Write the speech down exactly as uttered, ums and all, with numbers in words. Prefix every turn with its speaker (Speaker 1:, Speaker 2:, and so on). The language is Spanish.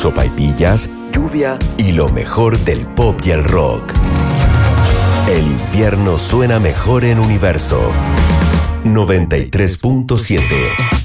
Speaker 1: sopaipillas, lluvia y lo mejor del pop y el rock. El invierno suena mejor en Universo noventa y tres punto siete.